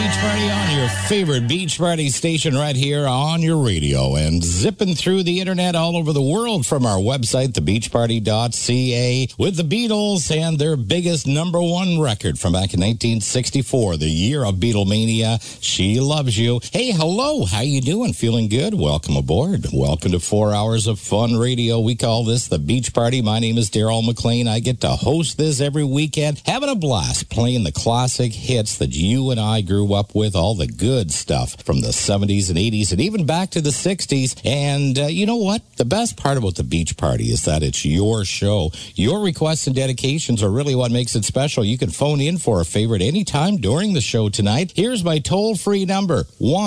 Beach Party on your favorite Beach Party station right here on your radio and zipping through the internet all over the world from our website, thebeachparty.ca, with the Beatles and their biggest number one record from back in 1964, the year of Beatlemania, She Loves You. Hey, hello. How you doing? Feeling good? Welcome aboard. Welcome to 4 hours of fun radio. We call this the Beach Party. My name is Daryl McLean. I get to host this every weekend, having a blast playing the classic hits that you and I grew up with, all the good stuff from the 70s and 80s and even back to the 60s. And you know what? The best part about the Beach Party is that it's your show. Your requests and dedications are really what makes it special. You can phone in for a favorite anytime during the show tonight. Here's my toll-free number,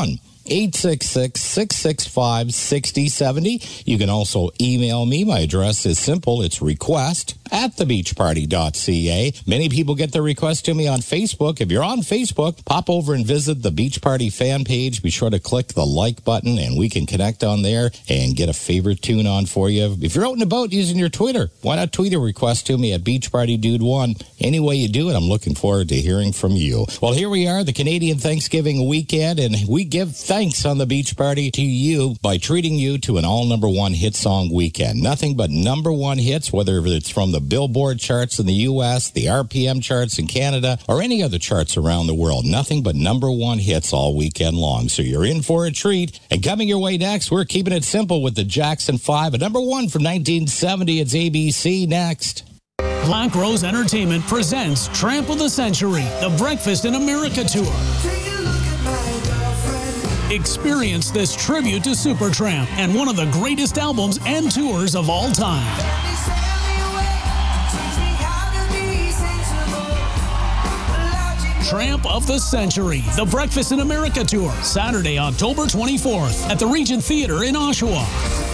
1-866-665-6070. You can also email me. My address is simple. It's request@thebeachparty.ca. Many people get their requests to me on Facebook. If you're on Facebook, pop over and visit the Beach Party fan page. Be sure to click the like button, and we can connect on there and get a favorite tune on for you. If you're out and about using your Twitter, why not tweet a request to me at BeachPartyDude1. Any way you do it, I'm looking forward to hearing from you. Well, here we are, the Canadian Thanksgiving weekend, and we give thanks on the Beach Party to you by treating you to an all number one hit song weekend. Nothing but number one hits, whether it's from the Billboard charts in the U.S., the RPM charts in Canada, or any other charts around the world. Nothing but number one hits all weekend long. So you're in for a treat. And coming your way next, we're keeping it simple with the Jackson 5, a number one from 1970. It's ABC next. Black Rose Entertainment presents Tramp of the Century, the Breakfast in America Tour. Experience this tribute to Supertramp and one of the greatest albums and tours of all time. Tramp of the Century, the Breakfast in America Tour, Saturday, October 24th at the Regent Theatre in Oshawa.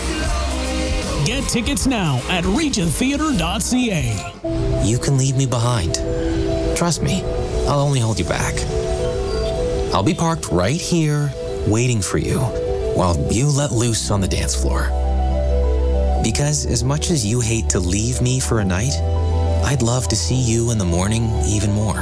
Get tickets now at regenttheatre.ca. You can leave me behind. Trust me, I'll only hold you back. I'll be parked right here, waiting for you, while you let loose on the dance floor. Because as much as you hate to leave me for a night, I'd love to see you in the morning even more.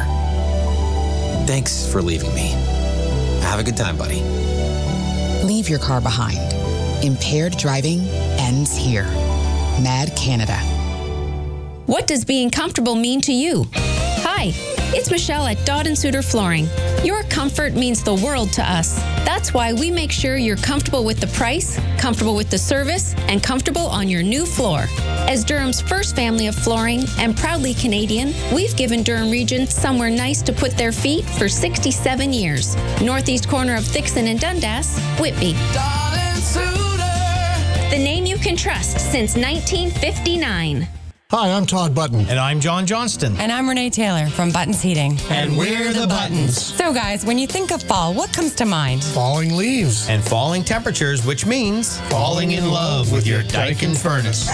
Thanks for leaving me. Have a good time, buddy. Leave your car behind. Impaired driving ends here. Mad Canada. What does being comfortable mean to you? Hi, it's Michelle at Dodd & Suter Flooring. Your comfort means the world to us. That's why we make sure you're comfortable with the price, comfortable with the service, and comfortable on your new floor. As Durham's first family of flooring and proudly Canadian, we've given Durham Region somewhere nice to put their feet for 67 years. Northeast corner of Thixon and Dundas, Whitby. Dodd & Suter. The name you can trust since 1959. Hi, I'm Todd Button. And I'm John Johnston. And I'm Renee Taylor from Buttons Heating. And we're the Buttons. So guys, when you think of fall, what comes to mind? Falling leaves. And falling temperatures, which means falling in love with your Daikin furnace.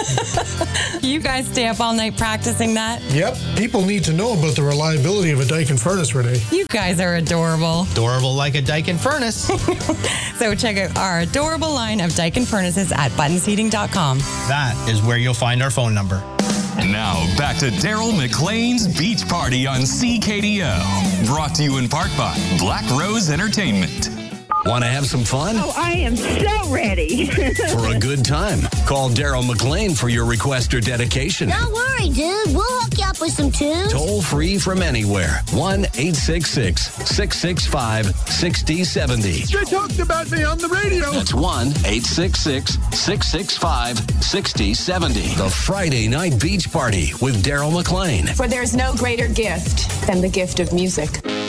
You guys stay up all night practicing that? Yep. People need to know about the reliability of a Daikin furnace, Renee. You guys are adorable. Adorable like a Daikin furnace. So check out our adorable line of Daikin furnaces at buttonsheating.com. That is where you'll find our phone number. Now, back to Daryl McLean's Beach Party on CKDO. Brought to you in part by Black Rose Entertainment. Want to have some fun? Oh, I am so ready. For a good time, call Daryl McLean for your request or dedication. Don't worry, dude. We'll hook you up with some tunes. Toll free from anywhere. 1-866-665-6070. They talked about me on the radio. That's 1-866-665-6070. The Friday Night Beach Party with Daryl McLean. For there's no greater gift than the gift of music.